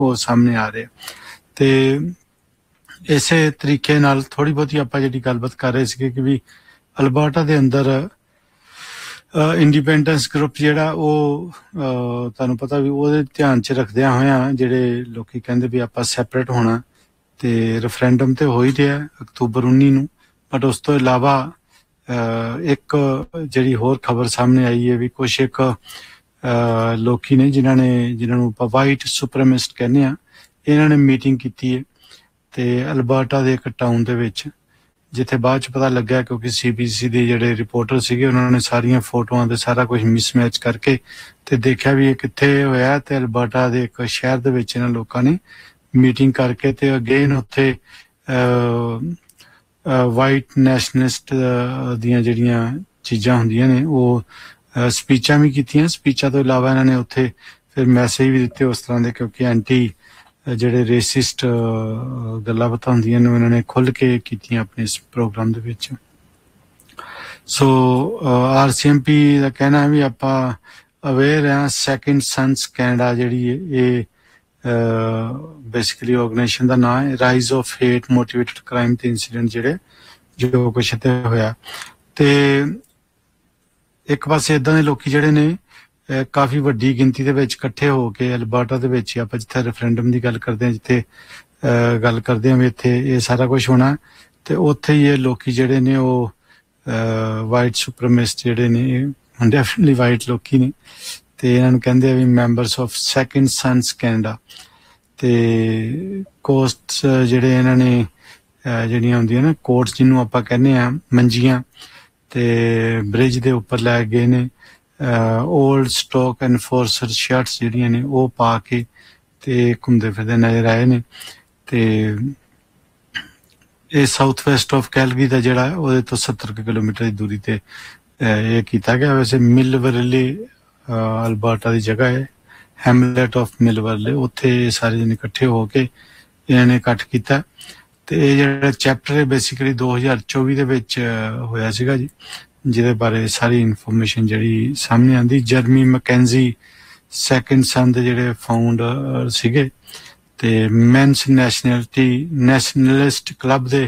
ਉਹ ਸਾਹਮਣੇ ਆ ਰਹੇ। ਤੇ ਇਸੇ ਤਰੀਕੇ ਨਾਲ ਥੋੜੀ ਬਹੁਤੀ ਆਪਾਂ ਜਿਹੜੀ ਗੱਲਬਾਤ ਕਰ ਰਹੇ ਸੀਗੇ ਕਿ ਵੀ ਅਲਬਰਟਾ ਦੇ ਅੰਦਰ ਇੰਡੀਪੈਂਡੈਂਸ ਗਰੁੱਪ ਜਿਹੜਾ ਉਹ ਤੁਹਾਨੂੰ ਪਤਾ ਵੀ ਉਹਦੇ ਧਿਆਨ 'ਚ ਰੱਖਦਿਆਂ ਹੋਇਆਂ ਜਿਹੜੇ ਲੋਕੀ ਕਹਿੰਦੇ ਵੀ ਆਪਾਂ ਸੈਪਰੇਟ ਹੋਣਾ, ਤੇ ਰੈਫਰੈਂਡਮ ਤੇ ਹੋ ਹੀ ਰਿਹਾ ਅਕਤੂਬਰ 19 ਨੂੰ। ਬਟ ਉਸ ਤੋਂ ਇਲਾਵਾ ਇੱਕ ਜਿਹੜੀ ਹੋਰ ਖਬਰ ਸਾਹਮਣੇ ਆਈ ਹੈ ਵੀ ਕੁਛ ਇੱਕ ਲੋਕੀ ਨੇ ਜਿਹਨਾਂ ਨੂੰ ਆਪਾਂ ਵਾਈਟ ਸੁਪਰਮਿਸਟ ਕਹਿੰਦੇ ਆ, ਇਹਨਾਂ ਨੇ ਮੀਟਿੰਗ ਕੀਤੀ ਹੈ ਤੇ ਅਲਬਰਟਾ ਦੇ ਇੱਕ ਟਾਊਨ ਦੇ ਵਿੱਚ, ਜਿੱਥੇ ਬਾਅਦ 'ਚ ਪਤਾ ਲੱਗਾ ਕਿਉਂਕਿ CBC ਦੇ ਜਿਹੜੇ ਰਿਪੋਰਟਰ ਸੀਗੇ ਉਹਨਾਂ ਨੇ ਸਾਰੀਆਂ ਫੋਟੋਆਂ ਤੇ ਸਾਰਾ ਕੁਝ ਮਿਸਮੈਚ ਕਰਕੇ ਤੇ ਦੇਖਿਆ ਵੀ ਇਹ ਕਿੱਥੇ ਹੋਇਆ, ਤੇ ਅਲਬਰਟਾ ਦੇ ਇੱਕ ਸ਼ਹਿਰ ਦੇ ਵਿੱਚ ਇਹਨਾਂ ਲੋਕਾਂ ਨੇ ਮੀਟਿੰਗ ਕਰਕੇ ਤੇ ਅਗੇਨ ਉੱਥੇ ਵਾਈਟ ਨੈਸ਼ਨਲਿਸਟ ਦੀਆਂ ਜਿਹੜੀਆਂ ਚੀਜ਼ਾਂ ਹੁੰਦੀਆਂ ਨੇ ਉਹ ਸਪੀਚਾਂ ਵੀ ਕੀਤੀਆਂ। ਸਪੀਚਾਂ ਤੋਂ ਇਲਾਵਾ ਇਹਨਾਂ ਨੇ ਉੱਥੇ ਫਿਰ ਮੈਸੇਜ ਵੀ ਦਿੱਤੇ ਉਸ ਤਰ੍ਹਾਂ ਦੇ, ਕਿਉਂਕਿ ਐਂਟੀ ਜਿਹੜੇ ਰੇਸਿਸਟ ਗੱਲਾਂ ਬਾਤਾਂ ਹੁੰਦੀਆਂ ਨੇ ਉਹਨਾਂ ਨੇ ਖੁੱਲ੍ਹ ਕੇ ਕੀਤੀਆਂ ਆਪਣੇ ਇਸ ਪ੍ਰੋਗਰਾਮ ਦੇ ਵਿੱਚ। ਸੋ RCMP ਦਾ ਕਹਿਣਾ ਹੈ ਵੀ ਆਪਾਂ ਅਵੇਅਰ ਹਾਂ ਸੈਕਿੰਡ ਸਨਸ ਕੈਨੇਡਾ ਜਿਹੜੀ ਇਹ ਬੇਸਿਕਲੀ ਆਰਗੇਨਾਈਜੇਸ਼ਨ ਦਾ ਨਾਂ ਹੈ, rise of hate motivated crime ਤੇ ਇੰਸੀਡੈਂਟ ਜਿਹੜੇ ਜੋ ਕੁਛ ਇੱਥੇ ਹੋਇਆ। ਤੇ ਇੱਕ ਪਾਸੇ ਇੱਦਾਂ ਦੇ ਲੋਕੀ ਜਿਹੜੇ ਨੇ ਕਾਫੀ ਵੱਡੀ ਗਿਣਤੀ ਦੇ ਵਿੱਚ ਇਕੱਠੇ ਹੋ ਕੇ ਅਲਬਰਟਾ ਦੇ ਵਿੱਚ ਆਪਾਂ ਜਿੱਥੇ ਰੈਫਰੈਂਡਮ ਦੀ ਗੱਲ ਕਰਦੇ ਹਾਂ, ਜਿੱਥੇ ਗੱਲ ਕਰਦੇ ਹਾਂ ਵੀ ਇੱਥੇ ਇਹ ਸਾਰਾ ਕੁਛ ਹੋਣਾ, ਤੇ ਉੱਥੇ ਹੀ ਇਹ ਲੋਕੀ ਜਿਹੜੇ ਨੇ ਉਹ ਵਾਈਟ ਸੁਪਰਮਿਸਟ ਜਿਹੜੇ ਨੇ ਡੈਫੀਨਿਟਲੀ ਵਾਈਟ ਲੋਕੀ ਨੇ, ਤੇ ਇਹਨਾਂ ਨੂੰ ਕਹਿੰਦੇ ਆ ਵੀ members of second sons Canada. ਤੇ ਕੋਸਟ ਜਿਹੜੇ ਇਹਨਾਂ ਨੇ ਜਿਹੜੀਆਂ ਹੁੰਦੀਆਂ ਨਾ ਕੋਟਸ ਜਿਹਨੂੰ ਆਪਾਂ ਕਹਿੰਦੇ ਆ ਮੰਜੀਆਂ, ਤੇ ਬ੍ਰਿਜ ਦੇ ਉੱਪਰ ਲੈ ਗਏ ਨੇ ਓਲਡ ਸਟਾਕ ਐਨਫੋਰਸਰ ਸ਼ਰਟਸ ਜਿਹੜੀਆਂ ਨੇ ਉਹ ਪਾ ਕੇ ਤੇ ਘੁੰਮਦੇ ਫਿਰਦੇ ਨਜ਼ਰ ਆਏ ਨੇ। ਤੇ ਇਹ ਸਾਊਥ ਵੈਸਟ ਆਫ ਕੈਲਗਰੀ ਦਾ ਜਿਹੜਾ ਉਹਦੇ ਤੋਂ 70 ਕਿਲੋਮੀਟਰ ਦੀ ਦੂਰੀ ਤੇ ਇਹ ਕੀਤਾ ਗਿਆ। ਵੈਸੇ ਮਿਲਵਰਲੇ ਅਲਬਰਟਾ ਦੀ ਜਗ੍ਹਾ ਹੈ, ਹੈਮਲੇਟ ਆਫ ਮਿਲਵਰਲੇ, ਉੱਥੇ ਸਾਰੇ ਜਣੇ ਇਕੱਠੇ ਹੋ ਕੇ ਇਹਨਾਂ ਨੇ ਇਕੱਠ ਕੀਤਾ। ਤੇ ਇਹ ਜਿਹੜਾ ਚੈਪਟਰ ਹੈ ਬੇਸਿਕਲੀ 2024 ਦੇ ਵਿੱਚ ਹੋਇਆ ਸੀਗਾ ਜੀ, ਜਿਹਦੇ ਬਾਰੇ ਸਾਰੀ ਇਨਫੋਰਮੇਸ਼ਨ ਜਿਹੜੀ ਸਾਹਮਣੇ ਆਉਂਦੀ। ਜਰਮੀ ਮੈਕੈਂਜੀ ਸੈਕਿੰਡ ਸਨ ਦੇ ਜਿਹੜੇ ਫਾਊਂਡਰ ਸੀਗੇ, ਤੇ ਮੈਨਸ ਨੈਸ਼ਨਲਿਸਟ ਕਲੱਬ ਦੇ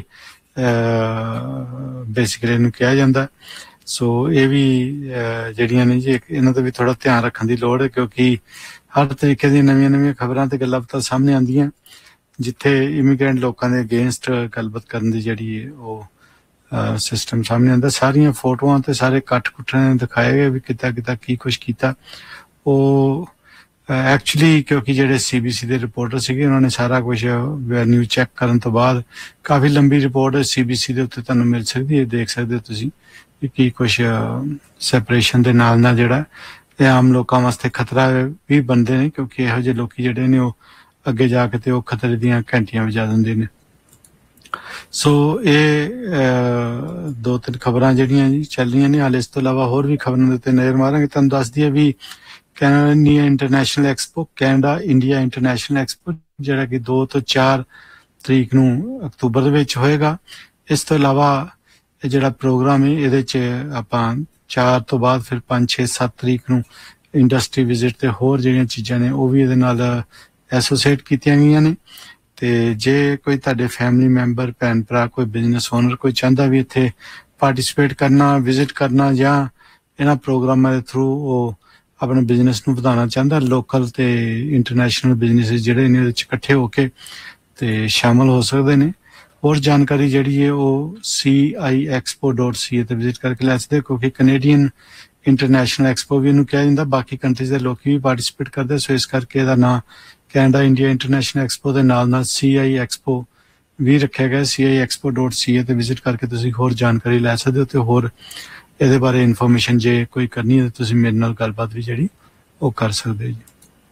ਬੇਸਿਕਲੀ ਇਹਨੂੰ ਕਿਹਾ ਜਾਂਦਾ। ਸੋ ਇਹ ਵੀ ਜਿਹੜੀਆਂ ਨੇ ਜੀ ਇਹਨਾਂ ਦਾ ਵੀ ਥੋੜਾ ਧਿਆਨ ਰੱਖਣ ਦੀ ਲੋੜ ਹੈ, ਕਿਉਂਕਿ ਹਰ ਤਰੀਕੇ ਦੀਆਂ ਨਵੀਆਂ ਖਬਰਾਂ ਤੇ ਗੱਲਾਂ ਬਾਤਾਂ ਸਾਹਮਣੇ ਆਉਂਦੀਆਂ, ਜਿੱਥੇ ਇਮੀਗ੍ਰੈਂਟ ਲੋਕਾਂ ਦੇ ਅਗੇਂਸਟ ਗੱਲਬਾਤ ਕਰਨ ਦੀ ਜਿਹੜੀ ਉਹ ਸਿਸਟਮ ਸਾਹਮਣੇ ਆਉਂਦਾ। ਸਾਰੀਆਂ ਫੋਟੋਆਂ ਤੇ ਸਾਰੇ ਕੱਟ-ਕੁੱਟਾਂ ਨੇ ਦਿਖਾਏ ਗਏ ਵੀ ਕਿੱਦਾਂ ਕੀ ਕੁਛ ਕੀਤਾ। ਉਹ ਐਕਚੁਅਲੀ ਕਿਉਂਕਿ ਜਿਹੜੇ CBC ਦੇ ਰਿਪੋਰਟਰ ਸੀਗੇ ਉਹਨਾਂ ਨੇ ਸਾਰਾ ਕੁਛ ਨਿਊਜ਼ ਚੈੱਕ ਕਰਨ ਤੋਂ ਬਾਅਦ, ਕਾਫੀ ਲੰਬੀ ਰਿਪੋਰਟ CBC ਦੇ ਉੱਤੇ ਤੁਹਾਨੂੰ ਮਿਲ ਸਕਦੀ ਹੈ, ਦੇਖ ਸਕਦੇ ਹੋ ਤੁਸੀਂ ਕੀ ਕੁਛ ਸੈਪਰੇਸ਼ਨ ਦੇ ਨਾਲ ਜਿਹੜਾ ਇਹ ਆਮ ਲੋਕਾਂ ਵਾਸਤੇ ਖਤਰਾ ਵੀ ਬਣਦੇ ਨੇ, ਕਿਉਂਕਿ ਇਹੋ ਜਿਹੇ ਲੋਕੀ ਜਿਹੜੇ ਨੇ ਉਹ ਅੱਗੇ ਜਾ ਕੇ ਤੇ ਉਹ ਖਤਰੇ ਦੀਆਂ ਘੰਟੀਆਂ ਵਜਾ ਦਿੰਦੇ ਨੇ। ਸੋ ਇਹ 2-3 ਖਬਰਾਂ ਜਿਹੜੀਆਂ ਜੀ ਚੱਲ ਰਹੀਆਂ ਨੇ। ਹਾਲੇ ਇਸ ਤੋਂ ਇਲਾਵਾ ਹੋਰ ਵੀ ਖਬਰਾਂ ਦੇ ਉੱਤੇ ਨਜ਼ਰ ਮਾਰਾਂਗੇ। ਤੁਹਾਨੂੰ ਦੱਸ ਦਈਏ ਵੀ Canada international expo, Canada India international expo, ਜਿਹੜਾ ਕਿ 2 ਤੋਂ 4 ਤਰੀਕ ਨੂੰ ਅਕਤੂਬਰ ਦੇ ਵਿੱਚ ਹੋਏਗਾ। ਇਸ ਤੋਂ ਇਲਾਵਾ ਇਹ ਜਿਹੜਾ ਪ੍ਰੋਗਰਾਮ ਹੈ ਇਹਦੇ 'ਚ ਆਪਾਂ 4 ਤੋਂ ਬਾਅਦ ਫਿਰ 5, 6, 7 ਤਰੀਕ ਨੂੰ ਇੰਡਸਟਰੀ ਵਿਜ਼ਿਟ ਤੇ ਹੋਰ ਜਿਹੜੀਆਂ ਚੀਜ਼ਾਂ ਨੇ ਉਹ ਵੀ ਇਹਦੇ ਨਾਲ ਐਸੋਸੀਏਟ ਕੀਤੀਆਂ ਗਈਆਂ ਨੇ। ਤੇ ਜੇ ਕੋਈ ਤੁਹਾਡੇ ਫੈਮਿਲੀ ਮੈਂਬਰ, ਭੈਣ ਭਰਾ, ਕੋਈ ਬਿਜ਼ਨਸ ਓਨਰ ਕੋਈ ਚਾਹੁੰਦਾ ਵੀ ਇੱਥੇ ਪਾਰਟੀਸਪੇਟ ਕਰਨਾ, ਵਿਜ਼ਿਟ ਕਰਨਾ, ਜਾਂ ਇਹਨਾਂ ਪ੍ਰੋਗਰਾਮਾਂ ਦੇ ਥਰੂ ਉਹ ਆਪਣੇ ਬਿਜ਼ਨਸ ਨੂੰ ਵਧਾਉਣਾ ਚਾਹੁੰਦਾ, ਲੋਕਲ ਤੇ ਇੰਟਰਨੈਸ਼ਨਲ ਬਿਜ਼ਨਸ ਜਿਹੜੇ ਨੇ ਉਹਦੇ 'ਚ ਇਕੱਠੇ ਹੋ ਕੇ ਤੇ ਸ਼ਾਮਲ ਹੋ ਸਕਦੇ ਨੇ। ਹੋਰ ਜਾਣਕਾਰੀ ਜਿਹੜੀ ਹੈ ਉਹ CIExpo.ca ਤੇ ਵਿਜ਼ਿਟ ਕਰਕੇ ਲੈ ਸਕਦੇ, ਕਿਉਂਕਿ ਕੈਨੇਡੀਅਨ ਇੰਟਰਨੈਸ਼ਨਲ ਐਕਸਪੋ ਵੀ ਇਹਨੂੰ ਕਿਹਾ ਜਾਂਦਾ, ਬਾਕੀ ਕੰਟਰੀਜ਼ ਦੇ ਲੋਕੀ ਵੀ ਪਾਰਟੀਸਪੇਟ ਕਰਦੇ। ਸੋ ਇਸ ਕਰਕੇ ਇਹਦਾ ਨਾਂ ਕੈਨੇਡਾ ਇੰਡੀਆ ਇੰਟਰਨੈਸ਼ਨਲ ਐਕਸਪੋ ਦੇ ਨਾਲ CIExpo ਵੀ ਰੱਖਿਆ ਗਿਆ। CIExpo.ca ਤੇ ਵਿਜ਼ਿਟ ਕਰਕੇ ਤੁਸੀਂ ਹੋਰ ਜਾਣਕਾਰੀ ਲੈ ਸਕਦੇ ਹੋ, ਤੇ ਹੋਰ ਇਹਦੇ ਬਾਰੇ ਇਨਫੋਰਮੇਸ਼ਨ ਜੇ ਕੋਈ ਕਰਨੀ ਹੈ ਤਾਂ ਤੁਸੀਂ ਮੇਰੇ ਨਾਲ ਗੱਲਬਾਤ ਵੀ ਜਿਹੜੀ ਉਹ ਕਰ ਸਕਦੇ ਜੀ।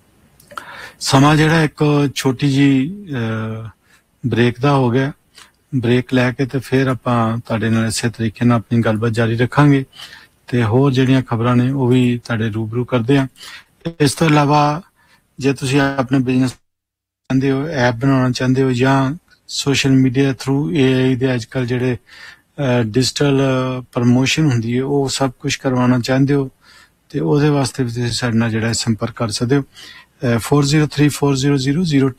ਸਮਾਂ ਜਿਹੜਾ ਇੱਕ ਛੋਟੀ ਜੀ ਬ੍ਰੇਕ ਦਾ ਹੋ ਗਿਆ, ਬ੍ਰੇਕ ਲੈ ਕੇ ਤੇ ਫਿਰ ਆਪਾਂ ਤੁਹਾਡੇ ਨਾਲ ਇਸੇ ਤਰੀਕੇ ਨਾਲ ਆਪਣੀ ਗੱਲਬਾਤ ਜਾਰੀ ਰੱਖਾਂਗੇ ਤੇ ਹੋਰ ਜਿਹੜੀਆਂ ਖਬਰਾਂ ਨੇ ਉਹ ਵੀ ਤੁਹਾਡੇ ਰੂਬਰੂ ਕਰਦੇ ਆ। ਇਸ ਤੋਂ ਇਲਾਵਾ ਜੇ ਤੁਸੀਂ ਆਪਣੇ ਬਿਜ਼ਨਸ ਚਾਹੁੰਦੇ ਹੋ, ਐਪ ਬਣਾਉਣਾ ਚਾਹੁੰਦੇ ਹੋ, ਜਾਂ ਸੋਸ਼ਲ ਮੀਡੀਆ ਥਰੂ AI ਦੇ ਅੱਜ ਕੱਲ੍ਹ ਜਿਹੜੇ ਡਿਜੀਟਲ ਪ੍ਰਮੋਸ਼ਨ ਹੁੰਦੀ ਹੈ ਉਹ ਸਭ ਕੁਛ ਕਰਵਾਉਣਾ ਚਾਹੁੰਦੇ ਹੋ, ਤੇ ਉਹਦੇ ਵਾਸਤੇ ਵੀ ਤੁਸੀਂ ਸਾਡੇ ਨਾਲ ਜਿਹੜਾ ਸੰਪਰਕ ਕਰ ਸਕਦੇ ਹੋ। 40340002